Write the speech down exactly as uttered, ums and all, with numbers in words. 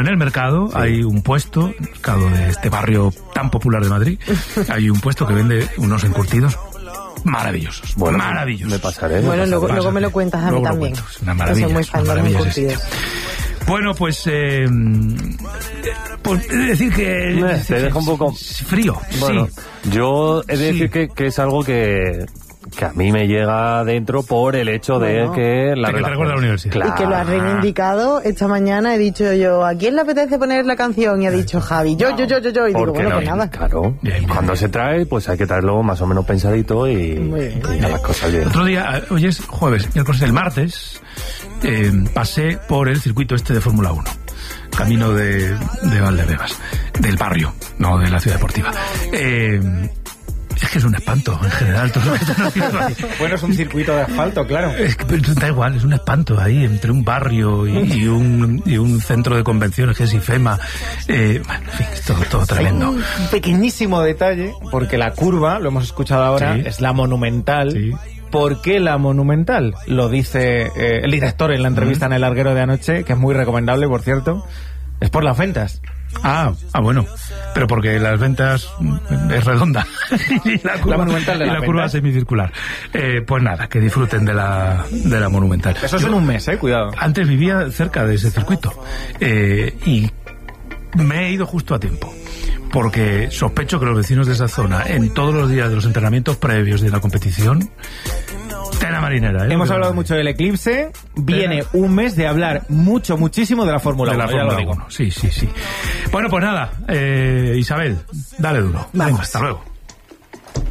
en el mercado sí. hay un puesto, el mercado de este barrio tan popular de Madrid, hay un puesto que vende unos encurtidos maravillosos, bueno, maravillosos. Me pasaré. Bueno, me luego, pasaré. luego me lo cuentas a mí también. Cuento, es una maravilla. Soy muy fan de los encurtidos. Bueno, pues eh, pues he de decir que Me, te deja un poco frío. Bueno, sí. yo he de Sí. decir que, que es algo que que a mí me llega dentro por el hecho de bueno, que la de que te recuerda a la universidad. Claro. Y que lo has reivindicado esta mañana. He dicho yo, ¿a quién le apetece poner la canción? Y ha dicho Javi, yo, yo, yo, yo, yo. Y digo, bueno, no, pues nada. Claro, Bien, bien, cuando bien. se trae, pues hay que traerlo más o menos pensadito y, y a las cosas bien. Otro día, hoy es jueves, miércoles, el martes, eh, pasé por el circuito este de Fórmula uno. Camino de, de Valdebebas, del barrio, no de la ciudad deportiva. Eh, es que es un espanto, en general, todo lo que están haciendo ahí. Bueno, es un circuito de asfalto, claro. Es que pero da igual, es un espanto ahí, entre un barrio y, y, un, y un centro de convenciones que es IFEMA. Eh, bueno, en fin, es todo, todo tremendo. Hay un pequeñísimo detalle, porque la curva, lo hemos escuchado ahora, Sí. es la Monumental. Sí. ¿Por qué la Monumental? Lo dice eh, el director en la entrevista en El Larguero de anoche, que es muy recomendable, por cierto. Es por las ventas. Ah, ah, bueno, pero porque las ventas mm, es redonda y la curva, La Monumental de y las la curva ventas. semicircular. Eh, pues nada, que disfruten de la, de la Monumental. Eso es Yo en un mes, eh, cuidado. Antes vivía cerca de ese circuito eh, y me he ido justo a tiempo. Porque sospecho que los vecinos de esa zona, en todos los días de los entrenamientos previos de la competición, tela marinera, ¿eh? Hemos hablado mucho del eclipse. Viene un mes de hablar mucho, muchísimo de la Fórmula de la uno. ya lo Fórmula digo. uno. Sí, sí, sí. Bueno, pues nada, eh, Isabel, dale duro. Vamos. Venga, hasta luego.